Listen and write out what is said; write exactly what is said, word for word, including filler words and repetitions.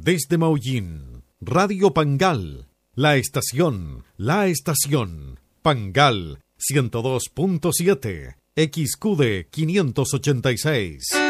Desde Maullín, Radio Pangal, la estación, la estación, Pangal ciento dos punto siete, X Q D quinientos ochenta y seis.